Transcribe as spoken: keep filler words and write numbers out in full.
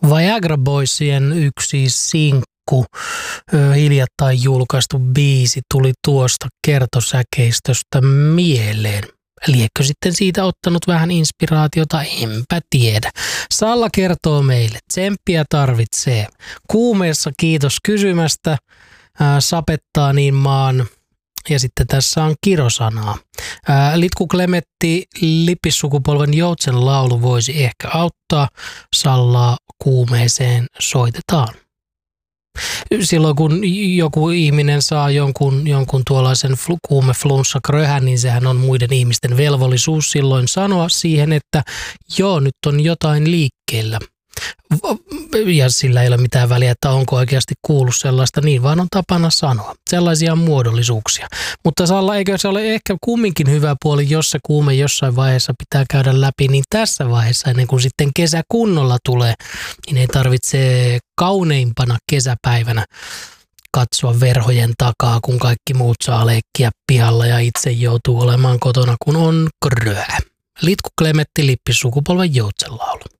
Viagra Boysien yksi sinkku, hiljattain julkaistu biisi, tuli tuosta kertosäkeistöstä mieleen. Liekö sitten siitä ottanut vähän inspiraatiota, enpä tiedä. Salla kertoo meille, tsemppiä tarvitsee. Kuumeessa kiitos kysymästä, ää, sapettaa niin maan. Ja sitten tässä on kirosanaa. Ää, Litku Klemetti, Lipissukupolven Joutsen laulu voisi ehkä auttaa. Sallaa kuumeeseen soitetaan. Silloin kun joku ihminen saa jonkun, jonkun tuollaisen kuume flunssa kröhän, niin sehän on muiden ihmisten velvollisuus silloin sanoa siihen, että joo, nyt on jotain liikkeellä. Ja sillä ei ole mitään väliä, että onko oikeasti kuullut sellaista, niin vaan on tapana sanoa. Sellaisia muodollisuuksia. Mutta Salla, eikö se ole ehkä kumminkin hyvä puoli, jos se kuume jossain vaiheessa pitää käydä läpi, niin tässä vaiheessa, ennen kuin sitten kesä kunnolla tulee, niin ei tarvitse kauneimpana kesäpäivänä katsoa verhojen takaa, kun kaikki muut saa leikkiä pihalla ja itse joutuu olemaan kotona, kun on kröä. Litku Klemetti, Lippisukupolven Joutsen laulu.